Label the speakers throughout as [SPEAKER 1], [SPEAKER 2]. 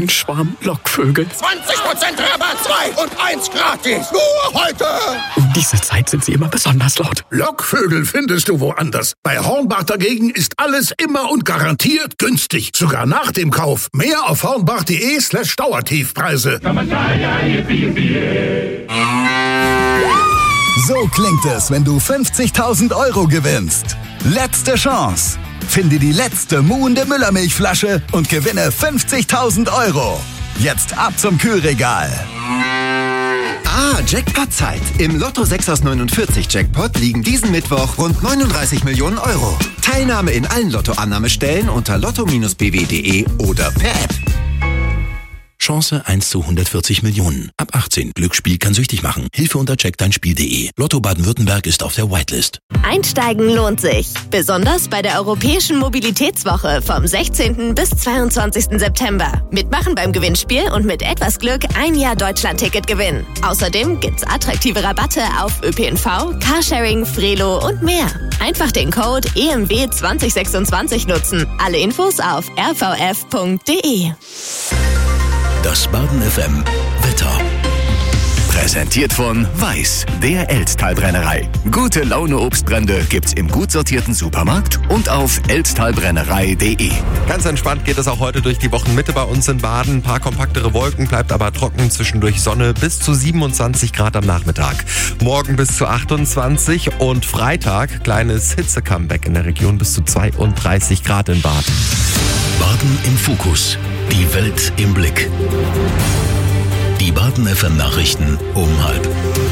[SPEAKER 1] Ein Schwarm Lockvögel.
[SPEAKER 2] 20% Rabatt, 2 und 1 gratis. Nur heute.
[SPEAKER 1] Um diese Zeit sind sie immer besonders laut.
[SPEAKER 3] Lockvögel findest du woanders. Bei Hornbach dagegen ist alles immer und garantiert günstig. Sogar nach dem Kauf. Mehr auf hornbach.de/Dauertiefpreise.
[SPEAKER 4] So klingt es, wenn du 50.000 € gewinnst. Letzte Chance. Finde die letzte muhende Müllermilchflasche und gewinne 50.000 €. Jetzt ab zum Kühlregal.
[SPEAKER 5] Jackpot-Zeit. Im Lotto 6 aus 49 Jackpot liegen diesen Mittwoch rund 39 Millionen €. Teilnahme in allen Lottoannahmestellen unter lotto-bw.de oder per App.
[SPEAKER 6] Chance 1 zu 140 Millionen. Ab 18. Glücksspiel kann süchtig machen. Hilfe unter checkdeinspiel.de. Lotto Baden-Württemberg ist auf der Whitelist.
[SPEAKER 7] Einsteigen lohnt sich. Besonders bei der Europäischen Mobilitätswoche vom 16. bis 22. September. Mitmachen beim Gewinnspiel und mit etwas Glück ein Jahr Deutschland-Ticket gewinnen. Außerdem gibt's attraktive Rabatte auf ÖPNV, Carsharing, Frelo und mehr. Einfach den Code EMW 2026 nutzen. Alle Infos auf rvf.de.
[SPEAKER 6] Das Baden FM Wetter. Präsentiert von Weiß, der Elztal-Brennerei. Gute Laune Obstbrände gibt's im gut sortierten Supermarkt und auf elztalbrennerei.de.
[SPEAKER 8] Ganz entspannt geht es auch heute durch die Wochenmitte bei uns in Baden. Ein paar kompaktere Wolken, bleibt aber trocken, zwischendurch Sonne bis zu 27 Grad am Nachmittag. Morgen bis zu 28 und Freitag kleines Hitze-Comeback in der Region bis zu 32 Grad in Baden.
[SPEAKER 6] Baden im Fokus. Die Welt im Blick. Die Baden FM Nachrichten um 12:30.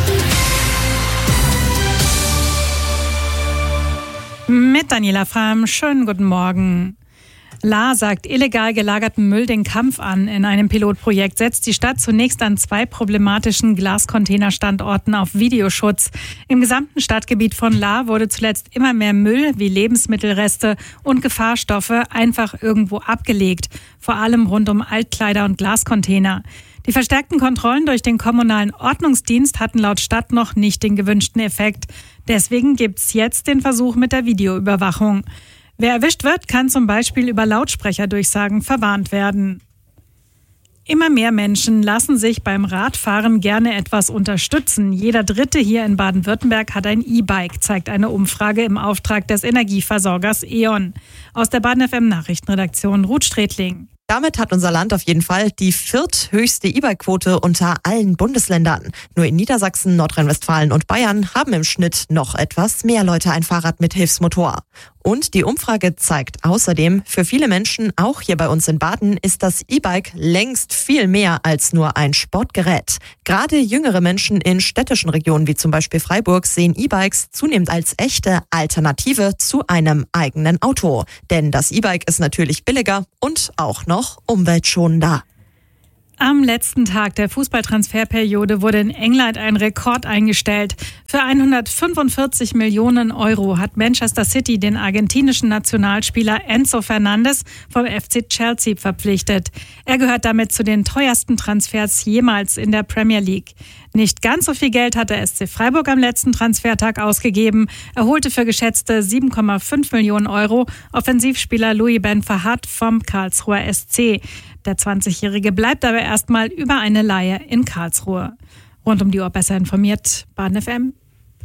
[SPEAKER 9] Mit Daniela Frahm, schönen guten Morgen. La sagt illegal gelagerten Müll den Kampf an. In einem Pilotprojekt setzt die Stadt zunächst an 2 problematischen Glascontainerstandorten auf Videoschutz. Im gesamten Stadtgebiet von La wurde zuletzt immer mehr Müll wie Lebensmittelreste und Gefahrstoffe einfach irgendwo abgelegt. Vor allem rund um Altkleider und Glascontainer. Die verstärkten Kontrollen durch den kommunalen Ordnungsdienst hatten laut Stadt noch nicht den gewünschten Effekt. Deswegen gibt's jetzt den Versuch mit der Videoüberwachung. Wer erwischt wird, kann zum Beispiel über Lautsprecherdurchsagen verwarnt werden. Immer mehr Menschen lassen sich beim Radfahren gerne etwas unterstützen. Jeder Dritte hier in Baden-Württemberg hat ein E-Bike, zeigt eine Umfrage im Auftrag des Energieversorgers E.ON. Aus der Baden FM Nachrichtenredaktion Ruth Strätling.
[SPEAKER 10] Damit hat unser Land auf jeden Fall die vierthöchste E-Bike-Quote unter allen Bundesländern. Nur in Niedersachsen, Nordrhein-Westfalen und Bayern haben im Schnitt noch etwas mehr Leute ein Fahrrad mit Hilfsmotor. Und die Umfrage zeigt außerdem, für viele Menschen, auch hier bei uns in Baden, ist das E-Bike längst viel mehr als nur ein Sportgerät. Gerade jüngere Menschen in städtischen Regionen wie zum Beispiel Freiburg sehen E-Bikes zunehmend als echte Alternative zu einem eigenen Auto. Denn das E-Bike ist natürlich billiger und auch noch umweltschonender.
[SPEAKER 9] Am letzten Tag der Fußballtransferperiode wurde in England ein Rekord eingestellt. Für 145 Millionen € hat Manchester City den argentinischen Nationalspieler Enzo Fernandes vom FC Chelsea verpflichtet. Er gehört damit zu den teuersten Transfers jemals in der Premier League. Nicht ganz so viel Geld hat der SC Freiburg am letzten Transfertag ausgegeben. Er holte für geschätzte 7,5 Millionen € Offensivspieler Louis Ben Fahad vom Karlsruher SC. Der 20-Jährige bleibt aber erstmal über eine Leihe in Karlsruhe. Rund um die Uhr besser informiert, Baden FM.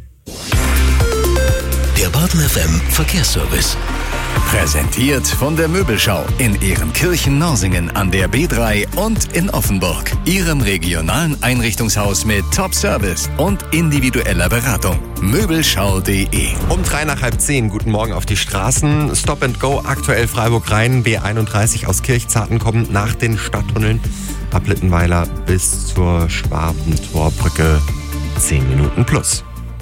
[SPEAKER 6] Der Baden FM Verkehrsservice. Präsentiert von der Möbelschau in Ehrenkirchen-Norsingen an der B3 und in Offenburg. Ihrem regionalen Einrichtungshaus mit Top-Service und individueller Beratung. Möbelschau.de.
[SPEAKER 8] Um 9:03. Guten Morgen auf die Straßen. Stop and Go, aktuell Freiburg-Rhein, B31 aus Kirchzarten kommt nach den Stadttunneln ab Littenweiler bis zur Schwabentorbrücke 10 Minuten plus.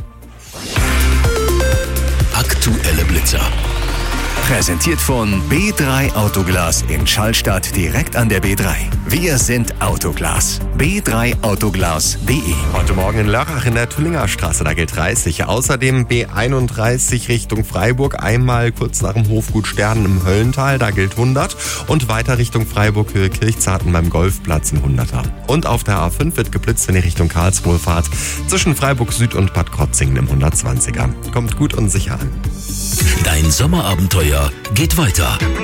[SPEAKER 6] Aktuelle Blitzer. Präsentiert von B3 Autoglas in Schallstadt direkt an der B3. Wir sind Autoglas. B3autoglas.de.
[SPEAKER 8] Heute Morgen in Lörrach in der Tüllinger Straße, da gilt 30. Außerdem B31 Richtung Freiburg, einmal kurz nach dem Hofgut Sternen im Höllental, da gilt 100. Und weiter Richtung Freiburg, Höhe Kirchzarten beim Golfplatz ein 100er. Und auf der A5 wird geblitzt, wenn ihr Richtung Karlsruhe fahrt, zwischen Freiburg Süd und Bad Krotzingen im 120er. Kommt gut und sicher an.
[SPEAKER 6] Dein Sommerabenteuer geht weiter.